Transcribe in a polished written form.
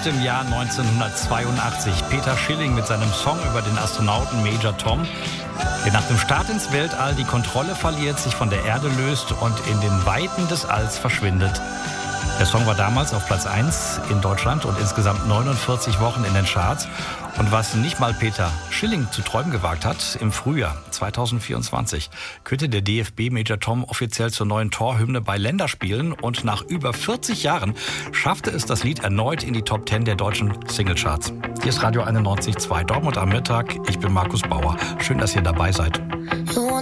veröffentlichte im Jahr 1982 Peter Schilling mit seinem Song über den Astronauten Major Tom, der nach dem Start ins Weltall die Kontrolle verliert, sich von der Erde löst und in den Weiten des Alls verschwindet. Der Song war damals auf Platz 1 in Deutschland und insgesamt 49 Wochen in den Charts. Und was nicht mal Peter Schilling zu träumen gewagt hat, im Frühjahr 2024 kürte der DFB Major Tom offiziell zur neuen Torhymne bei Länderspielen. Und nach über 40 Jahren schaffte es das Lied erneut in die Top 10 der deutschen Singlecharts. Hier ist Radio 91.2 Dortmund am Mittag. Ich bin Markus Bauer. Schön, dass ihr dabei seid.